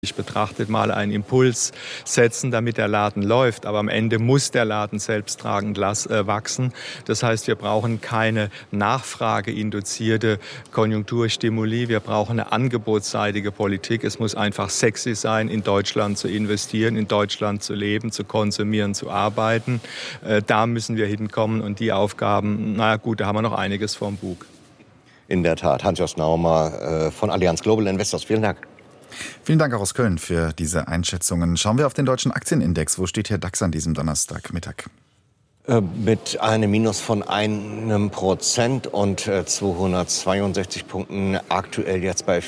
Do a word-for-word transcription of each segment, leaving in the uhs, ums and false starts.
Ich betrachtet mal einen Impuls setzen, damit der Laden läuft. Aber am Ende muss der Laden selbsttragend äh, wachsen. Das heißt, wir brauchen keine nachfrageinduzierte Konjunkturstimuli. Wir brauchen eine angebotsseitige Politik. Es muss einfach sexy sein, in Deutschland zu investieren, in Deutschland zu leben, zu konsumieren, zu arbeiten. Äh, da müssen wir hinkommen. Und die Aufgaben, naja gut, da haben wir noch einiges vorm Bug. In der Tat, Hans-Jost Naumer äh, von Allianz Global Investors. Vielen Dank. Vielen Dank auch aus Köln für diese Einschätzungen. Schauen wir auf den deutschen Aktienindex. Wo steht Herr DAX an diesem Donnerstagmittag? Äh, mit einem Minus von einem Prozent und äh, zweihundertzweiundsechzig Punkten. Aktuell jetzt bei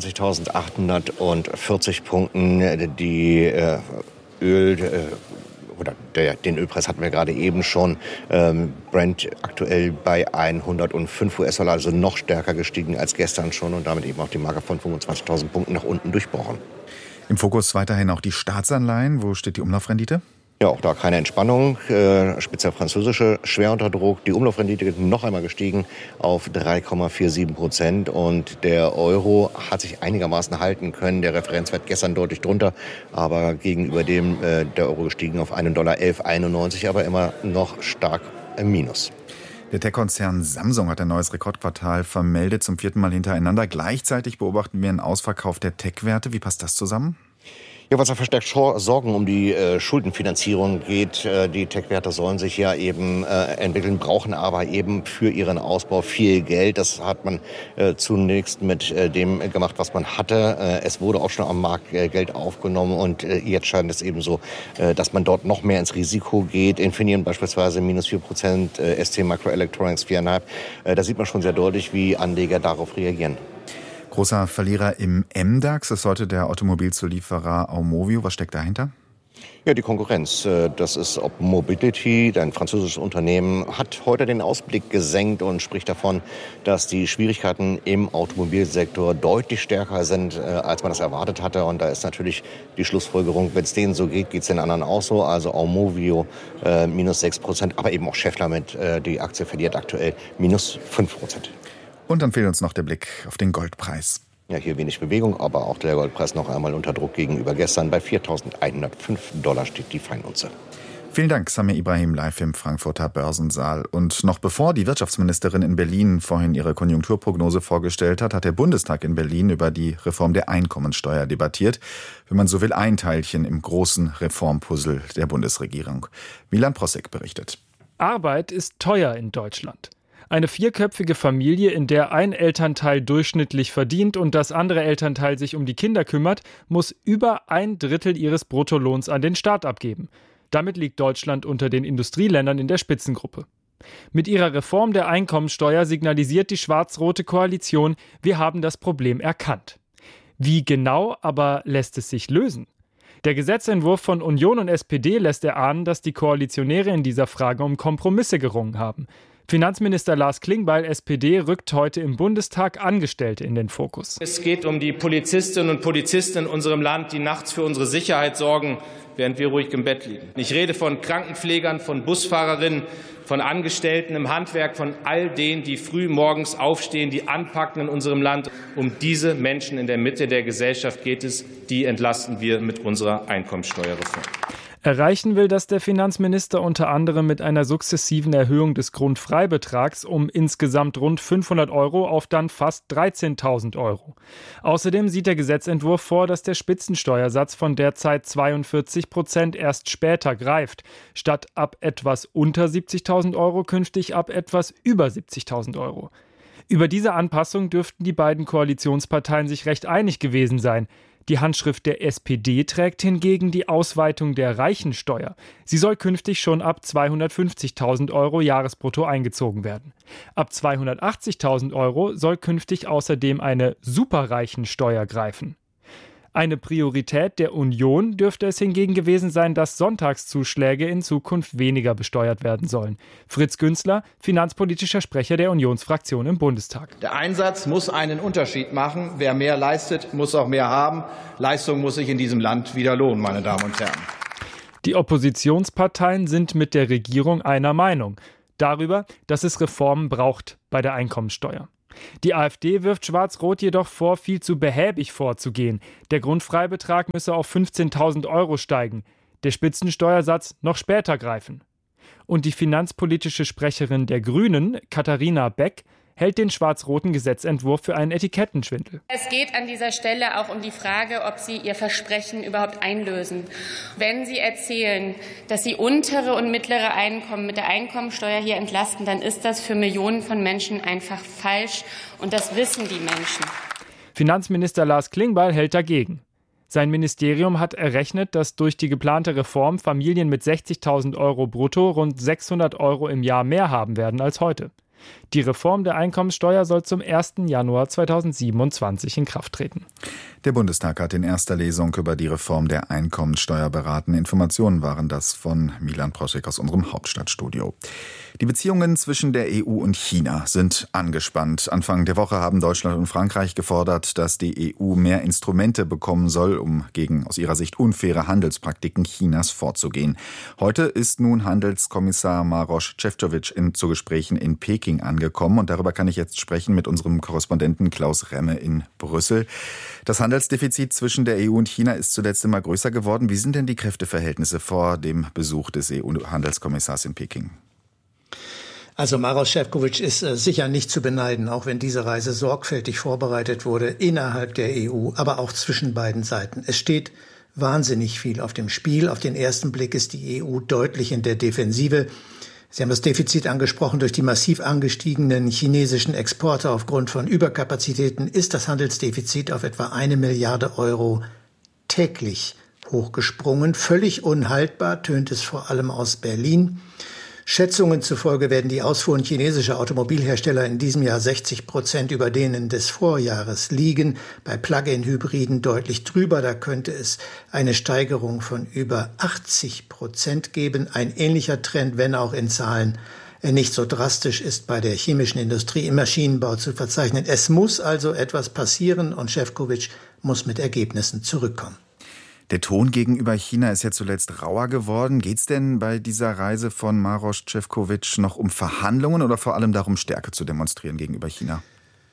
vierundzwanzigtausendachthundertvierzig Punkten. Die äh, Öl... Äh, Oder der, den Ölpreis hatten wir gerade eben schon. Ähm, Brent aktuell bei hundertfünf US-Dollar, also noch stärker gestiegen als gestern schon und damit eben auch die Marke von fünfundzwanzigtausend Punkten nach unten durchbrochen. Im Fokus weiterhin auch die Staatsanleihen. Wo steht die Umlaufrendite? Ja, auch da keine Entspannung. Äh, speziell französische schwer unter Druck. Die Umlaufrendite noch einmal gestiegen auf drei Komma siebenundvierzig Prozent. Und der Euro hat sich einigermaßen halten können. Der Referenzwert gestern deutlich drunter. Aber gegenüber dem äh, der Euro gestiegen auf einen Dollar elf Komma einundneunzig. Aber immer noch stark im Minus. Der Tech-Konzern Samsung hat ein neues Rekordquartal vermeldet, zum vierten Mal hintereinander. Gleichzeitig beobachten wir einen Ausverkauf der Tech-Werte. Wie passt das zusammen? Ja, was da verstärkt Sorgen um die äh, Schuldenfinanzierung geht. Äh, die Tech-Werte sollen sich ja eben äh, entwickeln, brauchen aber eben für ihren Ausbau viel Geld. Das hat man äh, zunächst mit äh, dem gemacht, was man hatte. Äh, es wurde auch schon am Markt äh, Geld aufgenommen und äh, jetzt scheint es eben so, äh, dass man dort noch mehr ins Risiko geht. Infineon beispielsweise minus vier Prozent, äh, S T Microelectronics vier Komma fünf. Äh, da sieht man schon sehr deutlich, wie Anleger darauf reagieren. Großer Verlierer im M DAX ist heute der Automobilzulieferer Aumovio. Was steckt dahinter? Ja, die Konkurrenz. Das ist Op Mobility, ein französisches Unternehmen, hat heute den Ausblick gesenkt und spricht davon, dass die Schwierigkeiten im Automobilsektor deutlich stärker sind, als man das erwartet hatte. Und da ist natürlich die Schlussfolgerung, wenn es denen so geht, geht es den anderen auch so. Also Aumovio äh, minus sechs Prozent, aber eben auch Schaeffler mit, äh, die Aktie verliert aktuell minus fünf Prozent. Und dann fehlt uns noch der Blick auf den Goldpreis. Ja, hier wenig Bewegung, aber auch der Goldpreis noch einmal unter Druck gegenüber gestern. Bei viertausendeinhundertfünf Dollar steht die Feinunze. Vielen Dank, Samir Ibrahim, live im Frankfurter Börsensaal. Und noch bevor die Wirtschaftsministerin in Berlin vorhin ihre Konjunkturprognose vorgestellt hat, hat der Bundestag in Berlin über die Reform der Einkommensteuer debattiert. Wenn man so will, ein Teilchen im großen Reformpuzzle der Bundesregierung. Milan Prossek berichtet. Arbeit ist teuer in Deutschland. Eine vierköpfige Familie, in der ein Elternteil durchschnittlich verdient und das andere Elternteil sich um die Kinder kümmert, muss über ein Drittel ihres Bruttolohns an den Staat abgeben. Damit liegt Deutschland unter den Industrieländern in der Spitzengruppe. Mit ihrer Reform der Einkommensteuer signalisiert die schwarz-rote Koalition, wir haben das Problem erkannt. Wie genau aber lässt es sich lösen? Der Gesetzentwurf von Union und S P D lässt erahnen, dass die Koalitionäre in dieser Frage um Kompromisse gerungen haben. Finanzminister Lars Klingbeil, S P D, rückt heute im Bundestag Angestellte in den Fokus. Es geht um die Polizistinnen und Polizisten in unserem Land, die nachts für unsere Sicherheit sorgen, während wir ruhig im Bett liegen. Ich rede von Krankenpflegern, von Busfahrerinnen, von Angestellten im Handwerk, von all denen, die früh morgens aufstehen, die anpacken in unserem Land. Um diese Menschen in der Mitte der Gesellschaft geht es. Die entlasten wir mit unserer Einkommensteuerreform. Erreichen will das der Finanzminister unter anderem mit einer sukzessiven Erhöhung des Grundfreibetrags um insgesamt rund fünfhundert Euro auf dann fast dreizehntausend Euro. Außerdem sieht der Gesetzentwurf vor, dass der Spitzensteuersatz von derzeit zweiundvierzig Prozent erst später greift, statt ab etwas unter siebzigtausend Euro künftig ab etwas über siebzigtausend Euro. Über diese Anpassung dürften die beiden Koalitionsparteien sich recht einig gewesen sein. Die Handschrift der S P D trägt hingegen die Ausweitung der Reichensteuer. Sie soll künftig schon ab zweihundertfünfzigtausend Euro Jahresbrutto eingezogen werden. Ab zweihundertachtzigtausend Euro soll künftig außerdem eine Superreichensteuer greifen. Eine Priorität der Union dürfte es hingegen gewesen sein, dass Sonntagszuschläge in Zukunft weniger besteuert werden sollen. Fritz Günzler, finanzpolitischer Sprecher der Unionsfraktion im Bundestag. Der Einsatz muss einen Unterschied machen. Wer mehr leistet, muss auch mehr haben. Leistung muss sich in diesem Land wieder lohnen, meine Damen und Herren. Die Oppositionsparteien sind mit der Regierung einer Meinung darüber, dass es Reformen braucht bei der Einkommensteuer. Die AfD wirft Schwarz-Rot jedoch vor, viel zu behäbig vorzugehen. Der Grundfreibetrag müsse auf fünfzehntausend Euro steigen, der Spitzensteuersatz noch später greifen. Und die finanzpolitische Sprecherin der Grünen, Katharina Beck, hält den schwarz-roten Gesetzentwurf für einen Etikettenschwindel. Es geht an dieser Stelle auch um die Frage, ob Sie Ihr Versprechen überhaupt einlösen. Wenn Sie erzählen, dass Sie untere und mittlere Einkommen mit der Einkommensteuer hier entlasten, dann ist das für Millionen von Menschen einfach falsch. Und das wissen die Menschen. Finanzminister Lars Klingbeil hält dagegen. Sein Ministerium hat errechnet, dass durch die geplante Reform Familien mit sechzigtausend Euro brutto rund sechshundert Euro im Jahr mehr haben werden als heute. Die Reform der Einkommenssteuer soll zum ersten Januar zweitausendsiebenundzwanzig in Kraft treten. Der Bundestag hat in erster Lesung über die Reform der Einkommenssteuer beraten. Informationen waren das von Milan Proschek aus unserem Hauptstadtstudio. Die Beziehungen zwischen der E U und China sind angespannt. Anfang der Woche haben Deutschland und Frankreich gefordert, dass die E U mehr Instrumente bekommen soll, um gegen aus ihrer Sicht unfaire Handelspraktiken Chinas vorzugehen. Heute ist nun Handelskommissar Maroš Šefčovič zu Gesprächen in Peking angekommen. Und darüber kann ich jetzt sprechen mit unserem Korrespondenten Klaus Remme in Brüssel. Das Handelsdefizit zwischen der E U und China ist zuletzt immer größer geworden. Wie sind denn die Kräfteverhältnisse vor dem Besuch des E U-Handelskommissars in Peking? Also Maroš Šefčovič ist äh, sicher nicht zu beneiden, auch wenn diese Reise sorgfältig vorbereitet wurde innerhalb der E U, aber auch zwischen beiden Seiten. Es steht wahnsinnig viel auf dem Spiel. Auf den ersten Blick ist die E U deutlich in der Defensive. Sie haben das Defizit angesprochen. Durch die massiv angestiegenen chinesischen Exporte aufgrund von Überkapazitäten ist das Handelsdefizit auf etwa eine Milliarde Euro täglich hochgesprungen. Völlig unhaltbar, tönt es vor allem aus Berlin. Schätzungen zufolge werden die Ausfuhren chinesischer Automobilhersteller in diesem Jahr sechzig Prozent über denen des Vorjahres liegen, bei Plug-in-Hybriden deutlich drüber. Da könnte es eine Steigerung von über achtzig Prozent geben. Ein ähnlicher Trend, wenn auch in Zahlen nicht so drastisch, ist bei der chemischen Industrie im Maschinenbau zu verzeichnen. Es muss also etwas passieren und Šefčovič muss mit Ergebnissen zurückkommen. Der Ton gegenüber China ist ja zuletzt rauer geworden. Geht es denn bei dieser Reise von Maroš Šefčovič noch um Verhandlungen oder vor allem darum, Stärke zu demonstrieren gegenüber China?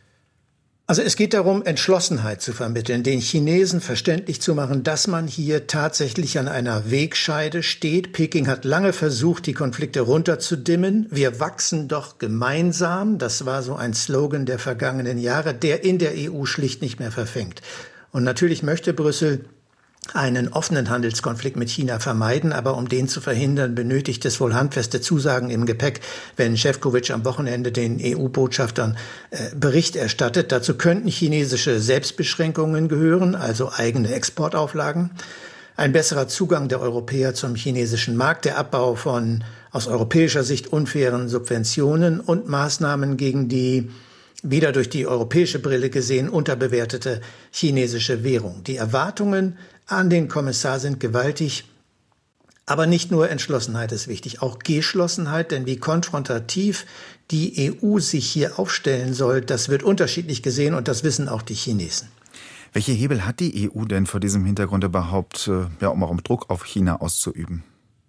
Also es geht darum, Entschlossenheit zu vermitteln, den Chinesen verständlich zu machen, dass man hier tatsächlich an einer Wegscheide steht. Peking hat lange versucht, die Konflikte runterzudimmen. Wir wachsen doch gemeinsam. Das war so ein Slogan der vergangenen Jahre, der in der E U schlicht nicht mehr verfängt. Und natürlich möchte Brüssel einen offenen Handelskonflikt mit China vermeiden, aber um den zu verhindern, benötigt es wohl handfeste Zusagen im Gepäck, wenn Šefčovič am Wochenende den E U-Botschaftern äh, Bericht erstattet. Dazu könnten chinesische Selbstbeschränkungen gehören, also eigene Exportauflagen, ein besserer Zugang der Europäer zum chinesischen Markt, der Abbau von aus europäischer Sicht unfairen Subventionen und Maßnahmen gegen die wieder durch die europäische Brille gesehen unterbewertete chinesische Währung. Die Erwartungen an den Kommissar sind gewaltig, aber nicht nur Entschlossenheit ist wichtig, auch Geschlossenheit, denn wie konfrontativ die E U sich hier aufstellen soll, das wird unterschiedlich gesehen und das wissen auch die Chinesen. Welche Hebel hat die E U denn vor diesem Hintergrund überhaupt, ja, um auch Druck auf China auszuüben?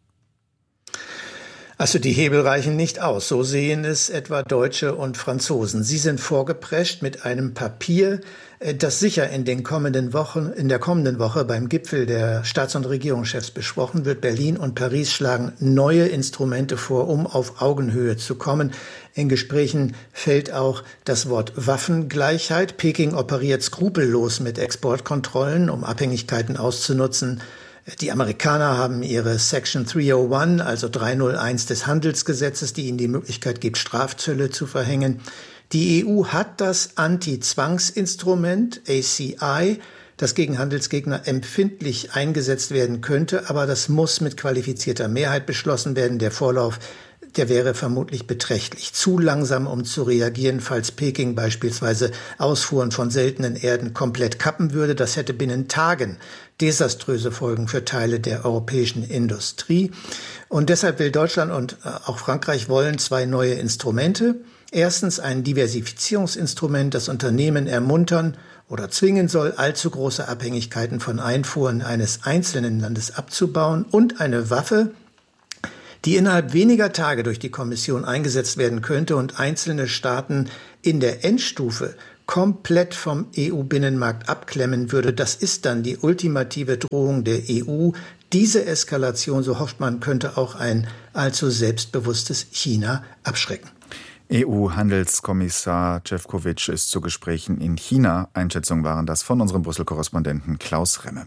Also die Hebel reichen nicht aus. So sehen es etwa Deutsche und Franzosen. Sie sind vorgeprescht mit einem Papier, das sicher in den kommenden Wochen, in der kommenden Woche beim Gipfel der Staats- und Regierungschefs besprochen wird. Berlin und Paris schlagen neue Instrumente vor, um auf Augenhöhe zu kommen. In Gesprächen fällt auch das Wort Waffengleichheit. Peking operiert skrupellos mit Exportkontrollen, um Abhängigkeiten auszunutzen. Die Amerikaner haben ihre Section dreihunderteins, also dreihunderteins des Handelsgesetzes, die ihnen die Möglichkeit gibt, Strafzölle zu verhängen. Die E U hat das Anti-Zwangsinstrument A C I, das gegen Handelsgegner empfindlich eingesetzt werden könnte, aber das muss mit qualifizierter Mehrheit beschlossen werden. Der Vorlauf, der wäre vermutlich beträchtlich. Zu langsam, um zu reagieren, falls Peking beispielsweise Ausfuhren von seltenen Erden komplett kappen würde. Das hätte binnen Tagen desaströse Folgen für Teile der europäischen Industrie. Und deshalb will Deutschland und auch Frankreich wollen zwei neue Instrumente. Erstens ein Diversifizierungsinstrument, das Unternehmen ermuntern oder zwingen soll, allzu große Abhängigkeiten von Einfuhren eines einzelnen Landes abzubauen, und eine Waffe, die innerhalb weniger Tage durch die Kommission eingesetzt werden könnte und einzelne Staaten in der Endstufe komplett vom E U-Binnenmarkt abklemmen würde. Das ist dann die ultimative Drohung der E U. Diese Eskalation, so hofft man, könnte auch ein allzu selbstbewusstes China abschrecken. E U-Handelskommissar Šefčovič ist zu Gesprächen in China. Einschätzungen waren das von unserem Brüssel-Korrespondenten Klaus Remme.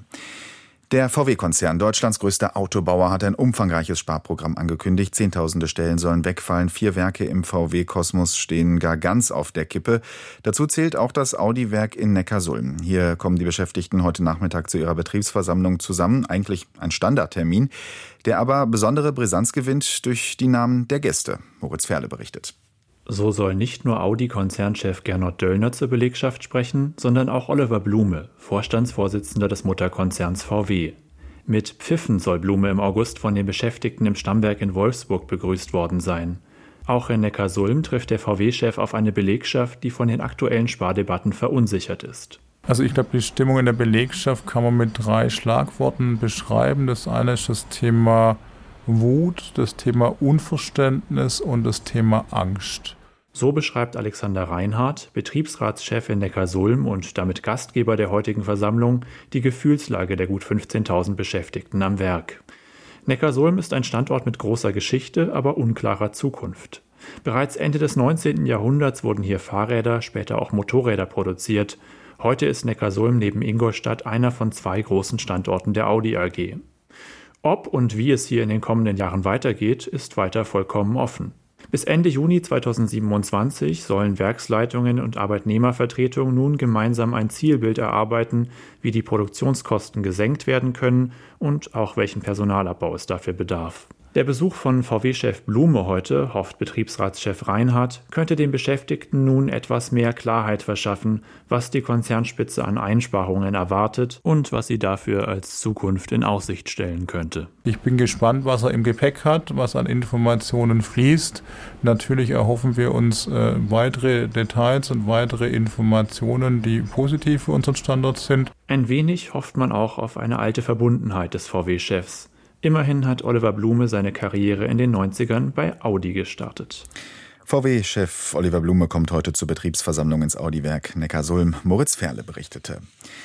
Der V W-Konzern, Deutschlands größter Autobauer, hat ein umfangreiches Sparprogramm angekündigt. Zehntausende Stellen sollen wegfallen. Vier Werke im V W-Kosmos stehen gar ganz auf der Kippe. Dazu zählt auch das Audi-Werk in Neckarsulm. Hier kommen die Beschäftigten heute Nachmittag zu ihrer Betriebsversammlung zusammen. Eigentlich ein Standardtermin, der aber besondere Brisanz gewinnt durch die Namen der Gäste. Moritz Ferle berichtet. So soll nicht nur Audi-Konzernchef Gernot Döllner zur Belegschaft sprechen, sondern auch Oliver Blume, Vorstandsvorsitzender des Mutterkonzerns V W. Mit Pfiffen soll Blume im August von den Beschäftigten im Stammwerk in Wolfsburg begrüßt worden sein. Auch in Neckarsulm trifft der V W-Chef auf eine Belegschaft, die von den aktuellen Spardebatten verunsichert ist. Also ich glaube, die Stimmung in der Belegschaft kann man mit drei Schlagworten beschreiben. Das eine ist das Thema Wut, das Thema Unverständnis und das Thema Angst. So beschreibt Alexander Reinhardt, Betriebsratschef in Neckarsulm und damit Gastgeber der heutigen Versammlung, die Gefühlslage der gut fünfzehntausend Beschäftigten am Werk. Neckarsulm ist ein Standort mit großer Geschichte, aber unklarer Zukunft. Bereits Ende des neunzehnten Jahrhunderts wurden hier Fahrräder, später auch Motorräder produziert. Heute ist Neckarsulm neben Ingolstadt einer von zwei großen Standorten der Audi A G. Ob und wie es hier in den kommenden Jahren weitergeht, ist weiter vollkommen offen. Bis Ende Juni zweitausendsiebenundzwanzig sollen Werksleitungen und Arbeitnehmervertretungen nun gemeinsam ein Zielbild erarbeiten, wie die Produktionskosten gesenkt werden können und auch welchen Personalabbau es dafür bedarf. Der Besuch von V W-Chef Blume heute, hofft Betriebsratschef Reinhardt, könnte den Beschäftigten nun etwas mehr Klarheit verschaffen, was die Konzernspitze an Einsparungen erwartet und was sie dafür als Zukunft in Aussicht stellen könnte. Ich bin gespannt, was er im Gepäck hat, was an Informationen fließt. Natürlich erhoffen wir uns äh, weitere Details und weitere Informationen, die positiv für unseren Standort sind. Ein wenig hofft man auch auf eine alte Verbundenheit des V W-Chefs. Immerhin hat Oliver Blume seine Karriere in den neunzigern bei Audi gestartet. V W-Chef Oliver Blume kommt heute zur Betriebsversammlung ins Audi-Werk Neckarsulm. Moritz Ferle berichtete.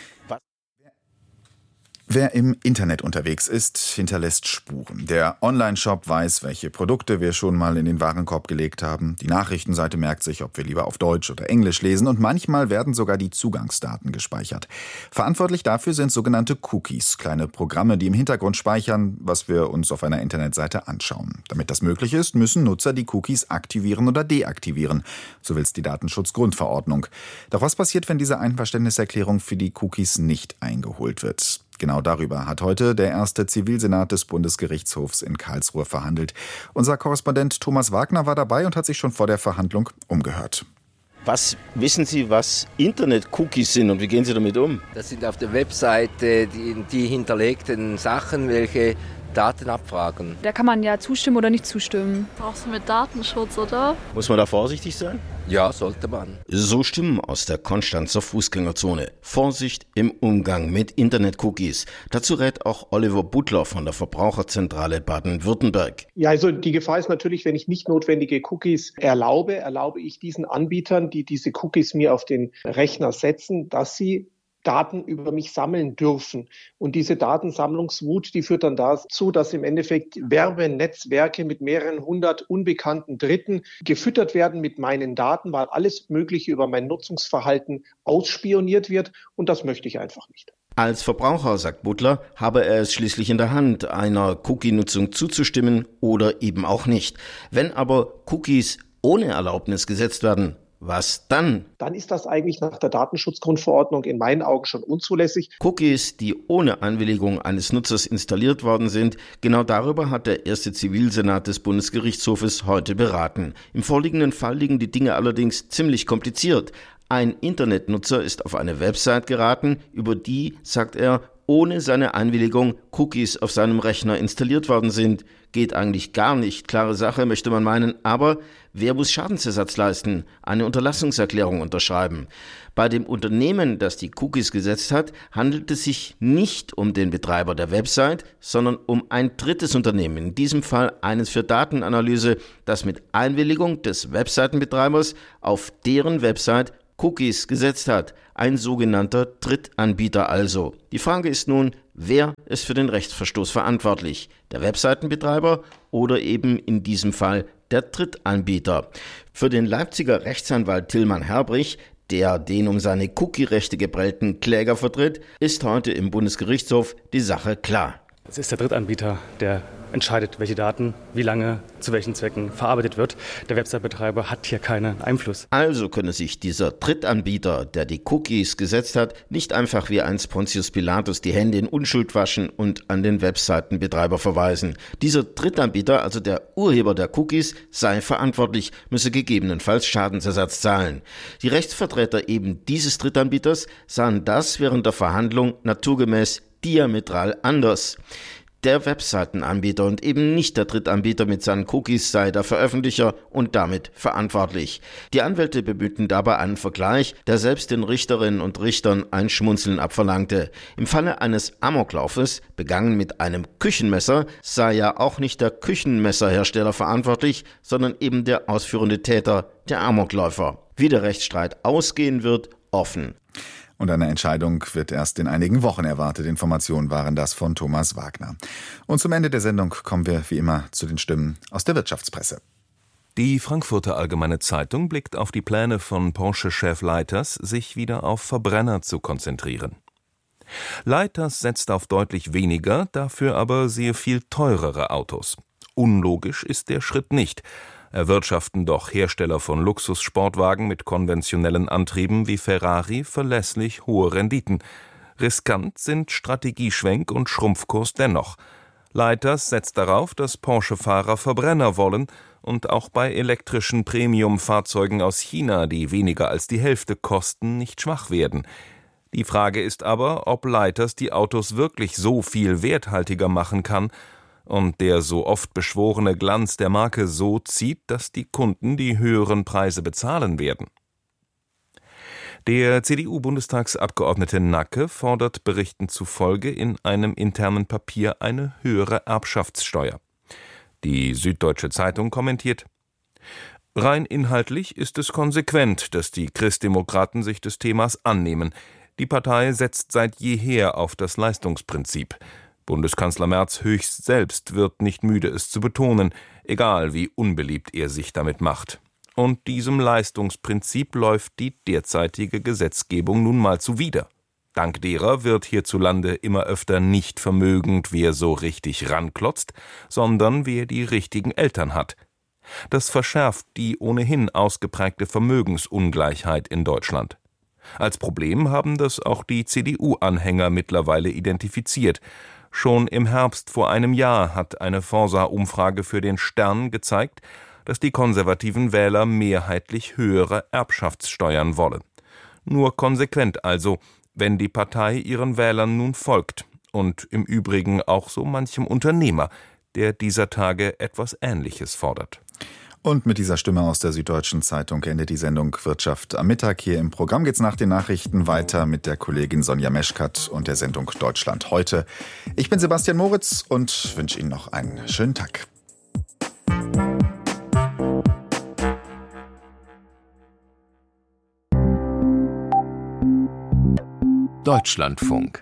Wer im Internet unterwegs ist, hinterlässt Spuren. Der Online-Shop weiß, welche Produkte wir schon mal in den Warenkorb gelegt haben. Die Nachrichtenseite merkt sich, ob wir lieber auf Deutsch oder Englisch lesen. Und manchmal werden sogar die Zugangsdaten gespeichert. Verantwortlich dafür sind sogenannte Cookies, kleine Programme, die im Hintergrund speichern, was wir uns auf einer Internetseite anschauen. Damit das möglich ist, müssen Nutzer die Cookies aktivieren oder deaktivieren. So will es die Datenschutzgrundverordnung. Doch was passiert, wenn diese Einverständniserklärung für die Cookies nicht eingeholt wird? Genau darüber hat heute der erste Zivilsenat des Bundesgerichtshofs in Karlsruhe verhandelt. Unser Korrespondent Thomas Wagner war dabei und hat sich schon vor der Verhandlung umgehört. Was wissen Sie, was Internet-Cookies sind und wie gehen Sie damit um? Das sind auf der Webseite die, die hinterlegten Sachen, welche Daten abfragen. Da kann man ja zustimmen oder nicht zustimmen. Brauchst du mit Datenschutz, oder? Muss man da vorsichtig sein? Ja, sollte man. So Stimmen aus der Konstanzer Fußgängerzone. Vorsicht im Umgang mit Internet-Cookies. Dazu rät auch Oliver Butler von der Verbraucherzentrale Baden-Württemberg. Ja, also die Gefahr ist natürlich, wenn ich nicht notwendige Cookies erlaube, erlaube ich diesen Anbietern, die diese Cookies mir auf den Rechner setzen, dass sie Daten über mich sammeln dürfen. Und diese Datensammlungswut, die führt dann dazu, dass im Endeffekt Werbenetzwerke mit mehreren hundert unbekannten Dritten gefüttert werden mit meinen Daten, weil alles Mögliche über mein Nutzungsverhalten ausspioniert wird. Und das möchte ich einfach nicht. Als Verbraucher, sagt Butler, habe er es schließlich in der Hand, einer Cookie-Nutzung zuzustimmen oder eben auch nicht. Wenn aber Cookies ohne Erlaubnis gesetzt werden, was dann? Dann ist das eigentlich nach der Datenschutzgrundverordnung in meinen Augen schon unzulässig. Cookies, die ohne Einwilligung eines Nutzers installiert worden sind, genau darüber hat der erste Zivilsenat des Bundesgerichtshofes heute beraten. Im vorliegenden Fall liegen die Dinge allerdings ziemlich kompliziert. Ein Internetnutzer ist auf eine Website geraten, über die, sagt er, ohne seine Einwilligung Cookies auf seinem Rechner installiert worden sind. Geht eigentlich gar nicht. Klare Sache, möchte man meinen. Aber wer muss Schadensersatz leisten? Eine Unterlassungserklärung unterschreiben. Bei dem Unternehmen, das die Cookies gesetzt hat, handelt es sich nicht um den Betreiber der Website, sondern um ein drittes Unternehmen, in diesem Fall eines für Datenanalyse, das mit Einwilligung des Webseitenbetreibers auf deren Website Cookies gesetzt hat. Ein sogenannter Drittanbieter also. Die Frage ist nun, wer ist für den Rechtsverstoß verantwortlich? Der Webseitenbetreiber oder eben in diesem Fall der Drittanbieter? Für den Leipziger Rechtsanwalt Tilman Herbrich, der den um seine Cookie-Rechte geprellten Kläger vertritt, ist heute im Bundesgerichtshof die Sache klar. Es ist der Drittanbieter, der entscheidet, welche Daten, wie lange, zu welchen Zwecken verarbeitet wird. Der Website-Betreiber hat hier keinen Einfluss. Also könne sich dieser Drittanbieter, der die Cookies gesetzt hat, nicht einfach wie einst Pontius Pilatus die Hände in Unschuld waschen und an den Webseitenbetreiber verweisen. Dieser Drittanbieter, also der Urheber der Cookies, sei verantwortlich, müsse gegebenenfalls Schadensersatz zahlen. Die Rechtsvertreter eben dieses Drittanbieters sahen das während der Verhandlung naturgemäß diametral anders. Der Webseitenanbieter und eben nicht der Drittanbieter mit seinen Cookies sei der Veröffentlicher und damit verantwortlich. Die Anwälte bemühten dabei einen Vergleich, der selbst den Richterinnen und Richtern ein Schmunzeln abverlangte. Im Falle eines Amoklaufes, begangen mit einem Küchenmesser, sei ja auch nicht der Küchenmesserhersteller verantwortlich, sondern eben der ausführende Täter, der Amokläufer. Wie der Rechtsstreit ausgehen wird, offen. Und eine Entscheidung wird erst in einigen Wochen erwartet. Informationen waren das von Thomas Wagner. Und zum Ende der Sendung kommen wir wie immer zu den Stimmen aus der Wirtschaftspresse. Die Frankfurter Allgemeine Zeitung blickt auf die Pläne von Porsche-Chef Leiters, sich wieder auf Verbrenner zu konzentrieren. Leiters setzt auf deutlich weniger, dafür aber sehr viel teurere Autos. Unlogisch ist der Schritt nicht. Erwirtschaften doch Hersteller von Luxussportwagen mit konventionellen Antrieben wie Ferrari verlässlich hohe Renditen. Riskant sind Strategieschwenk und Schrumpfkurs dennoch. Leiters setzt darauf, dass Porsche-Fahrer Verbrenner wollen und auch bei elektrischen Premium-Fahrzeugen aus China, die weniger als die Hälfte kosten, nicht schwach werden. Die Frage ist aber, ob Leiters die Autos wirklich so viel werthaltiger machen kann und der so oft beschworene Glanz der Marke so zieht, dass die Kunden die höheren Preise bezahlen werden. Der C D U-Bundestagsabgeordnete Nacke fordert Berichten zufolge in einem internen Papier eine höhere Erbschaftssteuer. Die Süddeutsche Zeitung kommentiert: Rein inhaltlich ist es konsequent, dass die Christdemokraten sich des Themas annehmen. Die Partei setzt seit jeher auf das Leistungsprinzip. Bundeskanzler Merz höchst selbst wird nicht müde, es zu betonen, egal wie unbeliebt er sich damit macht. Und diesem Leistungsprinzip läuft die derzeitige Gesetzgebung nun mal zuwider. Dank derer wird hierzulande immer öfter nicht vermögend, wer so richtig ranklotzt, sondern wer die richtigen Eltern hat. Das verschärft die ohnehin ausgeprägte Vermögensungleichheit in Deutschland. Als Problem haben das auch die C D U-Anhänger mittlerweile identifiziert. Schon im Herbst vor einem Jahr hat eine Forsa-Umfrage für den Stern gezeigt, dass die konservativen Wähler mehrheitlich höhere Erbschaftssteuern wollen. Nur konsequent also, wenn die Partei ihren Wählern nun folgt und im Übrigen auch so manchem Unternehmer, der dieser Tage etwas Ähnliches fordert. Und mit dieser Stimme aus der Süddeutschen Zeitung endet die Sendung Wirtschaft am Mittag. Hier im Programm geht's nach den Nachrichten weiter mit der Kollegin Sonja Meschkat und der Sendung Deutschland heute. Ich bin Sebastian Moritz und wünsche Ihnen noch einen schönen Tag. Deutschlandfunk.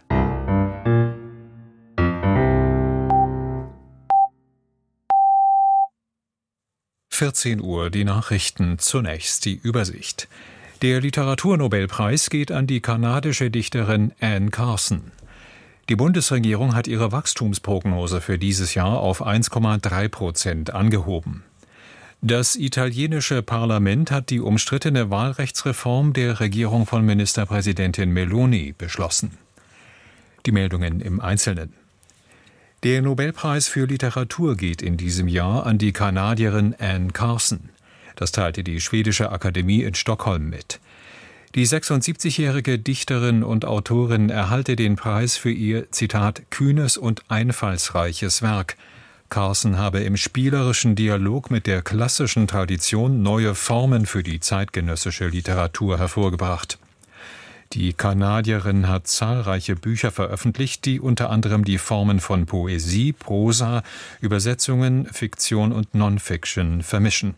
vierzehn Uhr, die Nachrichten, zunächst die Übersicht. Der Literaturnobelpreis geht an die kanadische Dichterin Anne Carson. Die Bundesregierung hat ihre Wachstumsprognose für dieses Jahr auf eins Komma drei Prozent angehoben. Das italienische Parlament hat die umstrittene Wahlrechtsreform der Regierung von Ministerpräsidentin Meloni beschlossen. Die Meldungen im Einzelnen. Der Nobelpreis für Literatur geht in diesem Jahr an die Kanadierin Anne Carson. Das teilte die schwedische Akademie in Stockholm mit. Die sechsundsiebzigjährige Dichterin und Autorin erhalte den Preis für ihr, Zitat, kühnes und einfallsreiches Werk. Carson habe im spielerischen Dialog mit der klassischen Tradition neue Formen für die zeitgenössische Literatur hervorgebracht. Die Kanadierin hat zahlreiche Bücher veröffentlicht, die unter anderem die Formen von Poesie, Prosa, Übersetzungen, Fiktion und Non-Fiction vermischen.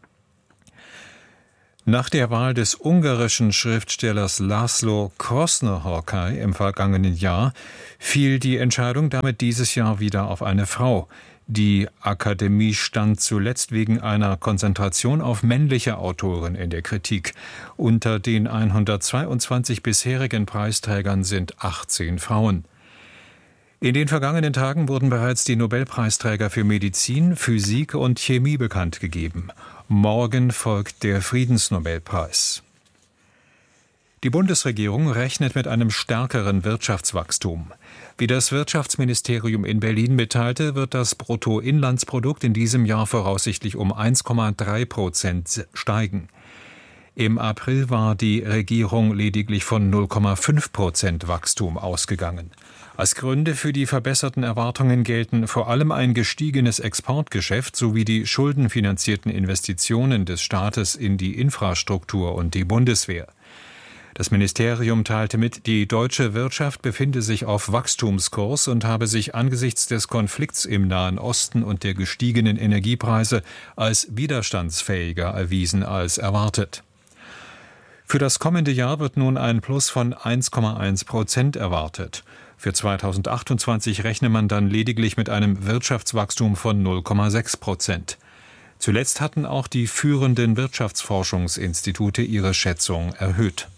Nach der Wahl des ungarischen Schriftstellers László Krosznahorkai im vergangenen Jahr fiel die Entscheidung damit dieses Jahr wieder auf eine Frau. Die Akademie stand zuletzt wegen einer Konzentration auf männliche Autoren in der Kritik. Unter den hundertzweiundzwanzig bisherigen Preisträgern sind achtzehn Frauen. In den vergangenen Tagen wurden bereits die Nobelpreisträger für Medizin, Physik und Chemie bekannt gegeben. Morgen folgt der Friedensnobelpreis. Die Bundesregierung rechnet mit einem stärkeren Wirtschaftswachstum. Wie das Wirtschaftsministerium in Berlin mitteilte, wird das Bruttoinlandsprodukt in diesem Jahr voraussichtlich um eins Komma drei Prozent steigen. Im April war die Regierung lediglich von null Komma fünf Prozent Wachstum ausgegangen. Als Gründe für die verbesserten Erwartungen gelten vor allem ein gestiegenes Exportgeschäft sowie die schuldenfinanzierten Investitionen des Staates in die Infrastruktur und die Bundeswehr. Das Ministerium teilte mit, die deutsche Wirtschaft befinde sich auf Wachstumskurs und habe sich angesichts des Konflikts im Nahen Osten und der gestiegenen Energiepreise als widerstandsfähiger erwiesen als erwartet. Für das kommende Jahr wird nun ein Plus von eins Komma eins Prozent erwartet. Für zweitausendachtundzwanzig rechne man dann lediglich mit einem Wirtschaftswachstum von null Komma sechs Prozent. Zuletzt hatten auch die führenden Wirtschaftsforschungsinstitute ihre Schätzung erhöht.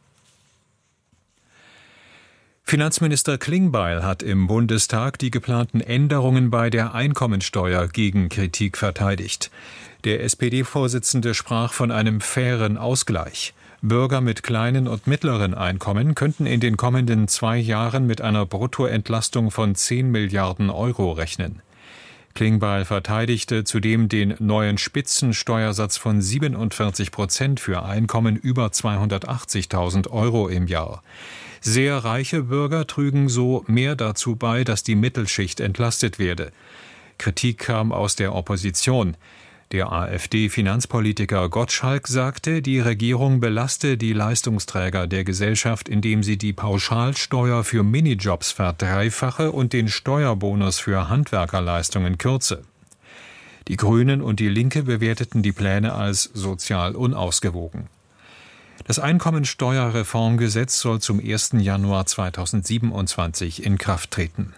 Finanzminister Klingbeil hat im Bundestag die geplanten Änderungen bei der Einkommensteuer gegen Kritik verteidigt. Der S P D-Vorsitzende sprach von einem fairen Ausgleich. Bürger mit kleinen und mittleren Einkommen könnten in den kommenden zwei Jahren mit einer Bruttoentlastung von zehn Milliarden Euro rechnen. Klingbeil verteidigte zudem den neuen Spitzensteuersatz von siebenundvierzig Prozent für Einkommen über zweihundertachtzigtausend Euro im Jahr. Sehr reiche Bürger trügen so mehr dazu bei, dass die Mittelschicht entlastet werde. Kritik kam aus der Opposition. Der AfD-Finanzpolitiker Gottschalk sagte, die Regierung belaste die Leistungsträger der Gesellschaft, indem sie die Pauschalsteuer für Minijobs verdreifache und den Steuerbonus für Handwerkerleistungen kürze. Die Grünen und die Linke bewerteten die Pläne als sozial unausgewogen. Das Einkommensteuerreformgesetz soll zum ersten Januar zweitausendsiebenundzwanzig in Kraft treten.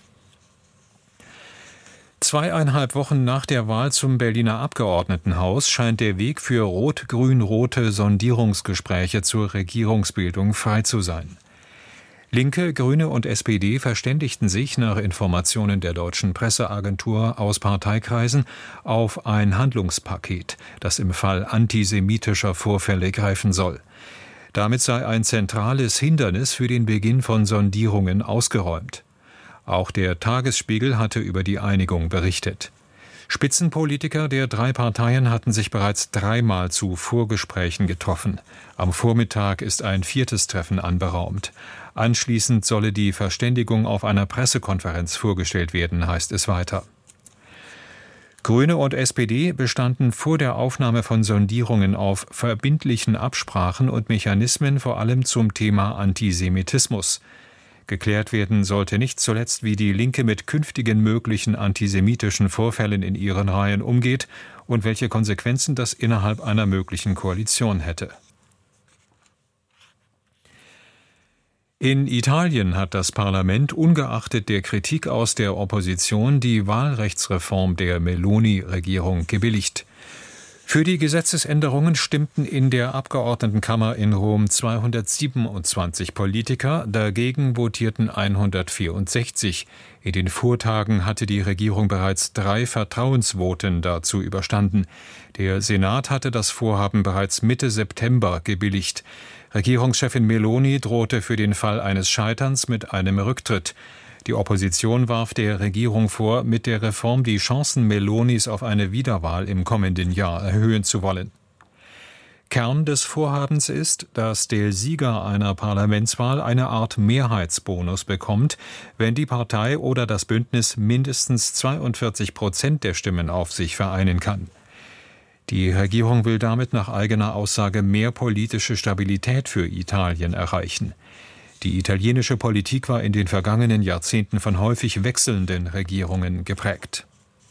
Zweieinhalb Wochen nach der Wahl zum Berliner Abgeordnetenhaus scheint der Weg für rot-grün-rote Sondierungsgespräche zur Regierungsbildung frei zu sein. Linke, Grüne und S P D verständigten sich nach Informationen der deutschen Presseagentur aus Parteikreisen auf ein Handlungspaket, das im Fall antisemitischer Vorfälle greifen soll. Damit sei ein zentrales Hindernis für den Beginn von Sondierungen ausgeräumt. Auch der Tagesspiegel hatte über die Einigung berichtet. Spitzenpolitiker der drei Parteien hatten sich bereits dreimal zu Vorgesprächen getroffen. Am Vormittag ist ein viertes Treffen anberaumt. Anschließend solle die Verständigung auf einer Pressekonferenz vorgestellt werden, heißt es weiter. Grüne und S P D bestanden vor der Aufnahme von Sondierungen auf verbindlichen Absprachen und Mechanismen, vor allem zum Thema Antisemitismus. Geklärt werden sollte nicht zuletzt, wie die Linke mit künftigen möglichen antisemitischen Vorfällen in ihren Reihen umgeht und welche Konsequenzen das innerhalb einer möglichen Koalition hätte. In Italien hat das Parlament ungeachtet der Kritik aus der Opposition die Wahlrechtsreform der Meloni-Regierung gebilligt. Für die Gesetzesänderungen stimmten in der Abgeordnetenkammer in Rom zweihundertsiebenundzwanzig Politiker, dagegen votierten hundertvierundsechzig. In den Vortagen hatte die Regierung bereits drei Vertrauensvoten dazu überstanden. Der Senat hatte das Vorhaben bereits Mitte September gebilligt. Regierungschefin Meloni drohte für den Fall eines Scheiterns mit einem Rücktritt. Die Opposition warf der Regierung vor, mit der Reform die Chancen Melonis auf eine Wiederwahl im kommenden Jahr erhöhen zu wollen. Kern des Vorhabens ist, dass der Sieger einer Parlamentswahl eine Art Mehrheitsbonus bekommt, wenn die Partei oder das Bündnis mindestens zweiundvierzig Prozent der Stimmen auf sich vereinen kann. Die Regierung will damit nach eigener Aussage mehr politische Stabilität für Italien erreichen. Die italienische Politik war in den vergangenen Jahrzehnten von häufig wechselnden Regierungen geprägt.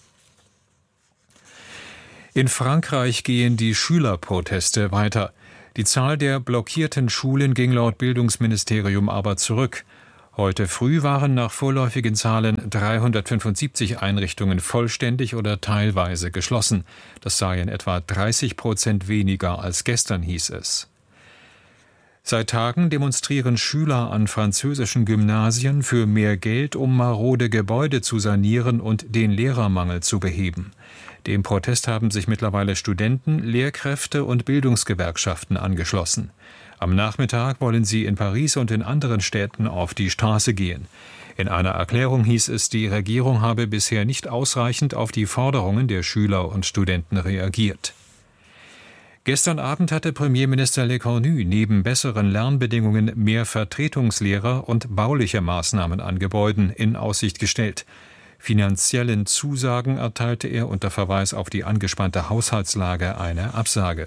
In Frankreich gehen die Schülerproteste weiter. Die Zahl der blockierten Schulen ging laut Bildungsministerium aber zurück. Heute früh waren nach vorläufigen Zahlen dreihundertfünfundsiebzig Einrichtungen vollständig oder teilweise geschlossen. Das seien etwa dreißig Prozent weniger als gestern, hieß es. Seit Tagen demonstrieren Schüler an französischen Gymnasien für mehr Geld, um marode Gebäude zu sanieren und den Lehrermangel zu beheben. Dem Protest haben sich mittlerweile Studenten, Lehrkräfte und Bildungsgewerkschaften angeschlossen. Am Nachmittag wollen sie in Paris und in anderen Städten auf die Straße gehen. In einer Erklärung hieß es, die Regierung habe bisher nicht ausreichend auf die Forderungen der Schüler und Studenten reagiert. Gestern Abend hatte Premierminister Lecornu neben besseren Lernbedingungen mehr Vertretungslehrer und bauliche Maßnahmen an Gebäuden in Aussicht gestellt. Finanziellen Zusagen erteilte er unter Verweis auf die angespannte Haushaltslage eine Absage.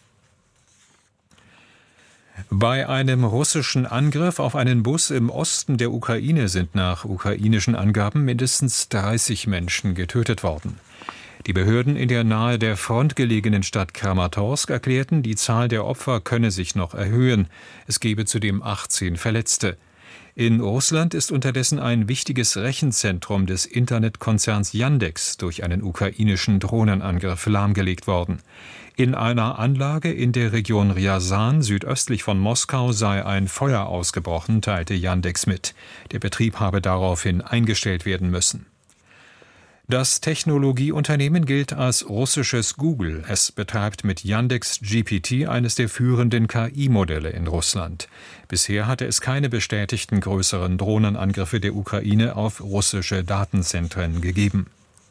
Bei einem russischen Angriff auf einen Bus im Osten der Ukraine sind nach ukrainischen Angaben mindestens dreißig Menschen getötet worden. Die Behörden in der nahe der Front gelegenen Stadt Kramatorsk erklärten, die Zahl der Opfer könne sich noch erhöhen. Es gebe zudem achtzehn Verletzte. In Russland ist unterdessen ein wichtiges Rechenzentrum des Internetkonzerns Yandex durch einen ukrainischen Drohnenangriff lahmgelegt worden. In einer Anlage in der Region Ryazan südöstlich von Moskau sei ein Feuer ausgebrochen, teilte Yandex mit. Der Betrieb habe daraufhin eingestellt werden müssen. Das Technologieunternehmen gilt als russisches Google. Es betreibt mit Yandex G P T eines der führenden K I-Modelle in Russland. Bisher hatte es keine bestätigten größeren Drohnenangriffe der Ukraine auf russische Datenzentren gegeben.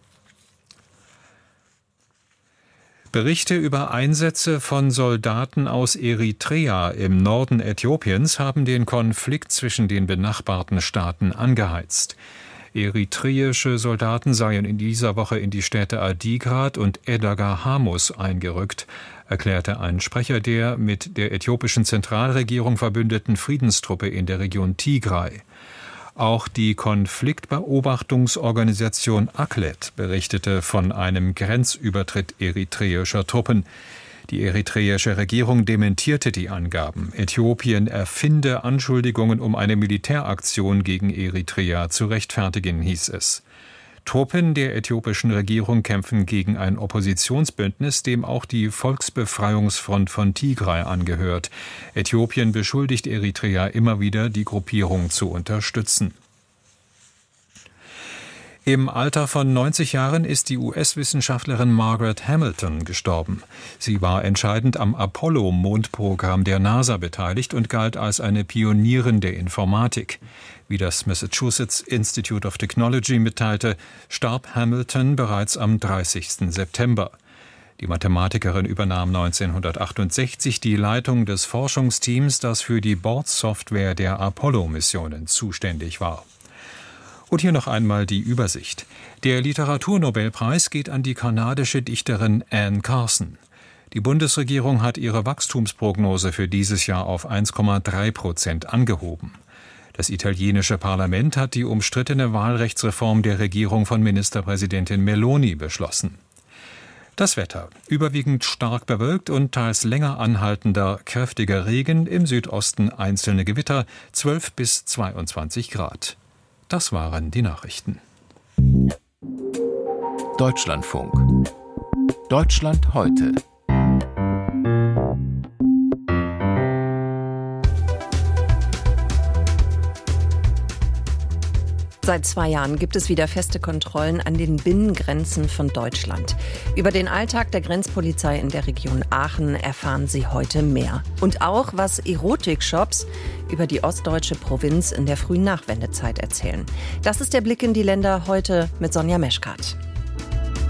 Berichte über Einsätze von Soldaten aus Eritrea im Norden Äthiopiens haben den Konflikt zwischen den benachbarten Staaten angeheizt. Eritreische Soldaten seien in dieser Woche in die Städte Adigrat und Edagahamus eingerückt, erklärte ein Sprecher der mit der äthiopischen Zentralregierung verbündeten Friedenstruppe in der Region Tigray. Auch die Konfliktbeobachtungsorganisation Aklet berichtete von einem Grenzübertritt eritreischer Truppen. Die eritreische Regierung dementierte die Angaben. Äthiopien erfinde Anschuldigungen, um eine Militäraktion gegen Eritrea zu rechtfertigen, hieß es. Truppen der äthiopischen Regierung kämpfen gegen ein Oppositionsbündnis, dem auch die Volksbefreiungsfront von Tigray angehört. Äthiopien beschuldigt Eritrea immer wieder, die Gruppierung zu unterstützen. Im Alter von neunzig Jahren ist die U S-Wissenschaftlerin Margaret Hamilton gestorben. Sie war entscheidend am Apollo-Mondprogramm der NASA beteiligt und galt als eine Pionierin der Informatik. Wie das Massachusetts Institute of Technology mitteilte, starb Hamilton bereits am dreißigsten September. Die Mathematikerin übernahm neunzehnhundertachtundsechzig die Leitung des Forschungsteams, das für die Bordsoftware der Apollo-Missionen zuständig war. Und hier noch einmal die Übersicht. Der Literaturnobelpreis geht an die kanadische Dichterin Anne Carson. Die Bundesregierung hat ihre Wachstumsprognose für dieses Jahr auf eins Komma drei Prozent angehoben. Das italienische Parlament hat die umstrittene Wahlrechtsreform der Regierung von Ministerpräsidentin Meloni beschlossen. Das Wetter: überwiegend stark bewölkt und teils länger anhaltender, kräftiger Regen, im Südosten einzelne Gewitter, zwölf bis zweiundzwanzig Grad. Das waren die Nachrichten. Deutschlandfunk. Deutschland heute. Seit zwei Jahren gibt es wieder feste Kontrollen an den Binnengrenzen von Deutschland. Über den Alltag der Grenzpolizei in der Region Aachen erfahren Sie heute mehr. Und auch, was Erotikshops über die ostdeutsche Provinz in der frühen Nachwendezeit erzählen. Das ist der Blick in die Länder heute mit Sonja Meschkat.